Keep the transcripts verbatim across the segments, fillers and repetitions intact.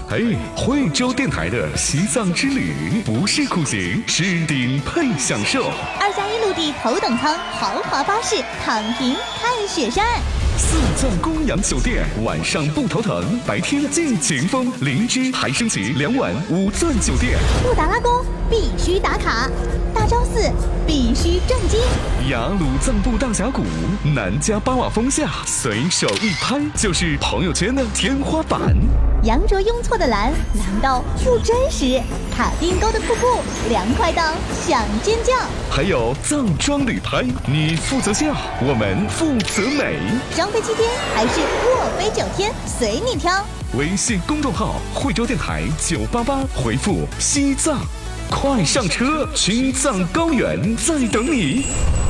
嘿，惠州电台的西藏之旅不是苦行，是顶配享受。 二加一陆地头等舱豪华巴士，躺平看雪山。 四钻公羊酒店，晚上不头疼，白天尽情疯。灵芝还升级两晚五钻酒店。 布达拉宫必须打卡，大昭寺必须正经。 雅鲁藏布大峡谷，南迦巴瓦峰下，随手一拍就是朋友圈的天花板。 羊卓雍措的蓝，蓝到不真实；卡丁沟的瀑布，凉快到想尖叫。 还有藏装旅拍，你负责笑，我们负责美。 双飞七天还是卧飞九天，随你挑。 微信公众号惠州电台九八八，回复西藏，快上车，青藏高原在等你。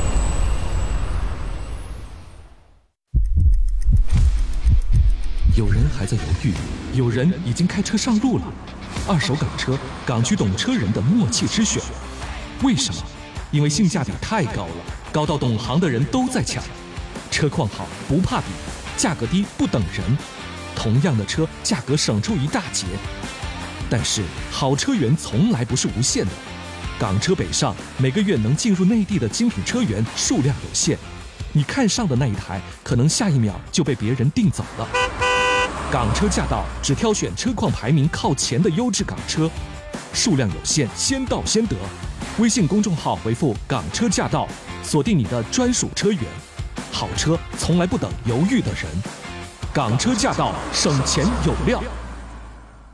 有人还在犹豫，有人已经开车上路了。二手港车，港区懂车人的默契之选。为什么？因为性价比太高了，高到懂行的人都在抢。车况好不怕比，价格低不等人。同样的车，价格省出一大截。但是好车源从来不是无限的。港车北上，每个月能进入内地的精品车源数量有限。你看上的那一台，可能下一秒就被别人订走了。港车驾到，只挑选车况排名靠前的优质港车，数量有限，先到先得。微信公众号回复港车驾到，锁定你的专属车源。好车从来不等犹豫的人，港车驾到，省钱有料。